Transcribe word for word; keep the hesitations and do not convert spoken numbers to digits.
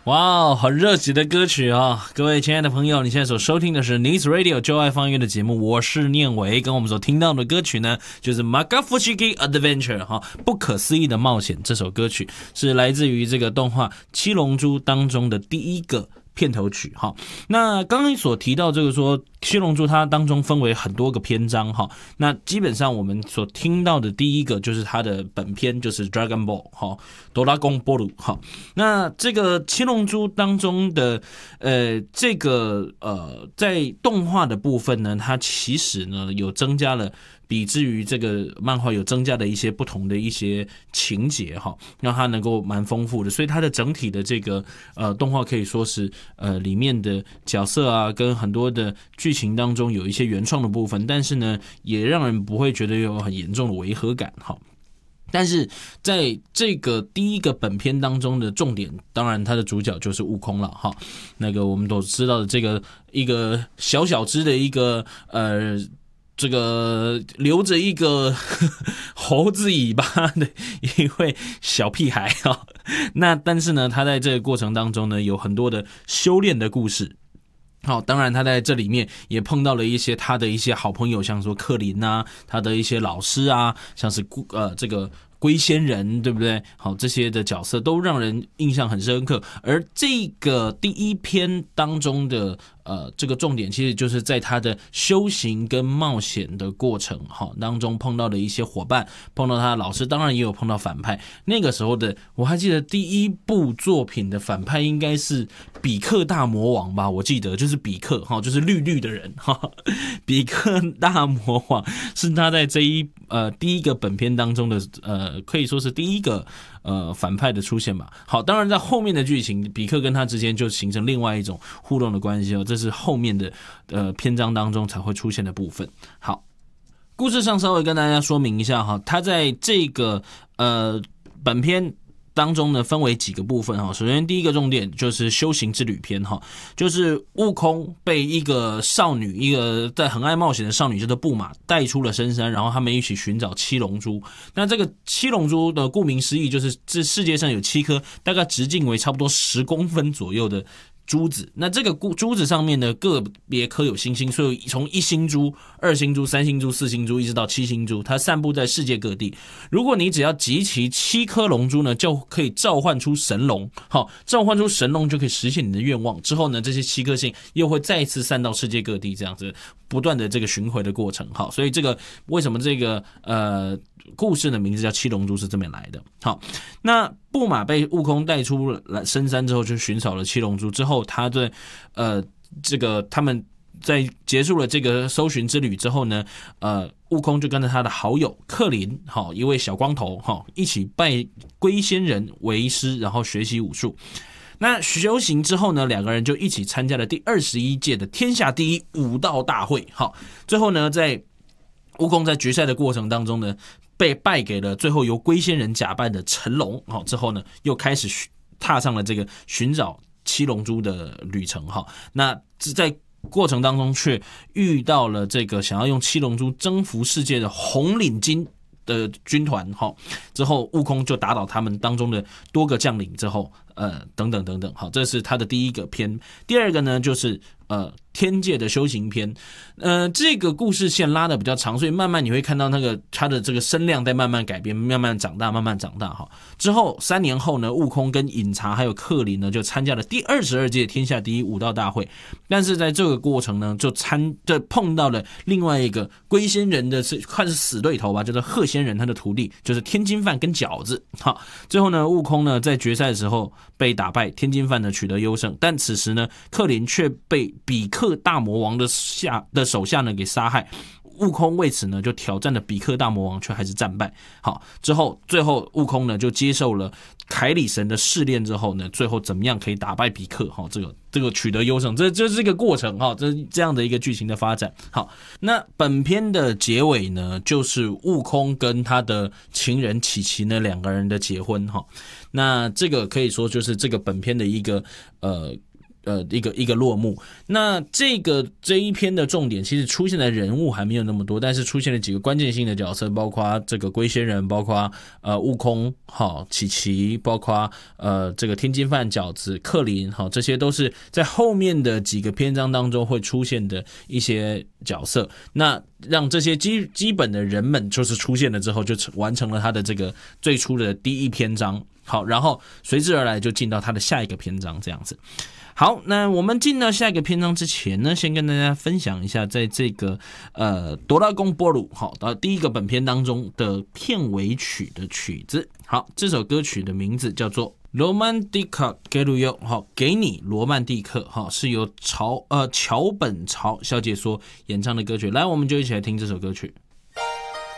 哇，很热血的歌曲啊！各位亲爱的朋友，你现在所收听的是 Nice Radio 就爱放音乐的节目，我是念伟。跟我们所听到的歌曲呢，就是 Makafushiki Adventure 哈，不可思议的冒险。这首歌曲是来自于这个动画《七龙珠》当中的第一个片头曲哈。那刚刚所提到这个说七龙珠它当中分为很多个篇章哈，那基本上我们所听到的第一个就是它的本篇就是 Dragon Ball 哈，哆啦 A 梦哈。那这个七龙珠当中的呃这个呃在动画的部分呢，它其实呢有增加了。比之于这个漫画有增加的一些不同的一些情节哈，让它能够蛮丰富的，所以它的整体的这个呃动画可以说是呃里面的角色啊跟很多的剧情当中有一些原创的部分，但是呢也让人不会觉得有很严重的违和感哈。但是在这个第一个本片当中的重点，当然它的主角就是悟空了哈。那个我们都知道的这个一个小小只的一个呃。这个留着一个呵呵猴子尾巴的一位小屁孩啊，那但是呢，他在这个过程当中呢，有很多的修炼的故事。好，当然他在这里面也碰到了一些他的一些好朋友，像说克林啊，他的一些老师啊，像是呃这个。龟仙人对不对？好，这些的角色都让人印象很深刻。而这个第一篇当中的呃这个重点，其实就是在他的修行跟冒险的过程哈当中碰到的一些伙伴，碰到他的老师，当然也有碰到反派。那个时候的我还记得第一部作品的反派应该是比克大魔王吧，我记得就是比克哈，就是绿绿的人哈。比克大魔王是他在这一呃第一个本片当中的呃。可以说是第一个呃反派的出现吧。好，当然在后面的剧情，比克跟他之间就形成另外一种互动的关系哦，这是后面的呃篇章当中才会出现的部分。好，故事上稍微跟大家说明一下哈，他在这个呃本片。当中呢分为几个部分哈，首先第一个重点就是修行之旅篇哈，就是悟空被一个少女，一个在很爱冒险的少女叫做布玛带出了深山，然后他们一起寻找七龙珠。那这个七龙珠的顾名思义就是这世界上有七颗大概直径为差不多十公分左右的珠子，那这个珠子上面呢个别刻有星星，所以从一星珠、二星珠、三星珠、四星珠一直到七星珠，它散布在世界各地。如果你只要集齐七颗龙珠呢，就可以召唤出神龙。好，召唤出神龙就可以实现你的愿望。之后呢，这些七颗星又会再一次散到世界各地，这样子不断的这个巡回的过程。好，所以这个为什么这个呃故事的名字叫七龙珠是这么来的。好，那布玛被悟空带出了深山之后，就寻找了七龙珠之后，他对呃这个他们在结束了这个搜寻之旅之后呢，呃悟空就跟着他的好友克林，好一位小光头，好一起拜龟仙人为师，然后学习武术。那修行之后呢，两个人就一起参加了第二十一届的天下第一武道大会。好，最后呢，在悟空在决赛的过程当中呢，被败给了最后由龟仙人假扮的成龙。好，之后呢，又开始踏上了这个寻找七龙珠的旅程。好，那在过程当中却遇到了这个想要用七龙珠征服世界的红领巾的军团。好，之后悟空就打倒他们当中的多个将领之后，呃，等等等等。好，这是他的第一个篇。第二个呢，就是呃天界的修行篇。呃，这个故事线拉的比较长，所以慢慢你会看到那个他的这个声量在慢慢改变，慢慢长大，慢慢长大哈。之后三年后呢，悟空跟饮茶还有克林呢，就参加了第二十二届天下第一武道大会。但是在这个过程呢，就参就碰到了另外一个龟仙人的是看是死对头吧，叫做鹤仙人他的徒弟，就是天津饭跟饺子。好，最后呢，悟空呢在决赛的时候被打败，天津饭呢取得优胜，但此时呢，克林却被比克大魔王的下的手下呢给杀害。悟空为此呢就挑战了比克大魔王，却还是战败。好，之后最后悟空呢就接受了凯里神的试炼之后呢，最后怎么样可以打败比克？好，这个这个取得优胜，这这是一个过程哈，这这样的一个剧情的发展。好，那本片的结尾呢，就是悟空跟他的情人琪琪呢两个人的结婚哈。那这个可以说就是这个本片的一个呃。 呃，一个一个落幕。那这个这一篇的重点，其实出现的人物还没有那么多，但是出现了几个关键性的角色，包括这个龟仙人，包括呃悟空，好琪琪，包括呃这个天津饭饺子克林，好，这些都是在后面的几个篇章当中会出现的一些角色。那让这些基基本的人们就是出现了之后，就完成了他的这个最初的第一篇章。好，然后随之而来就进到他的下一个篇章，这样子。好，那我们进到下一个篇章之前呢，先跟大家分享一下，在这个呃哆啦公波鲁好的第一个本片当中的片尾曲的曲子。好，这首歌曲的名字叫做罗曼蒂克给鲁尤，好，给你罗曼蒂克，好，是由曹呃桥本曹小姐所演唱的歌曲。来，我们就一起来听这首歌曲。